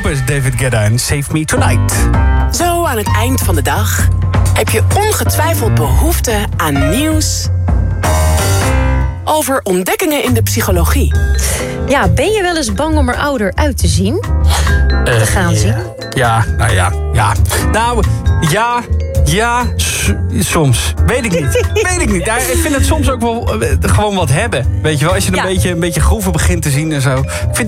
is David Guetta en Save Me Tonight. Zo aan het eind van de dag heb je ongetwijfeld behoefte aan nieuws over ontdekkingen in de psychologie. Ja, ben je wel eens bang om er ouder uit te zien? Te gaan zien? Ja. Soms. Weet ik niet. Ja, ik vind het soms ook wel gewoon wat hebben. Weet je wel, als je een beetje groeven begint te zien en zo. Ik vind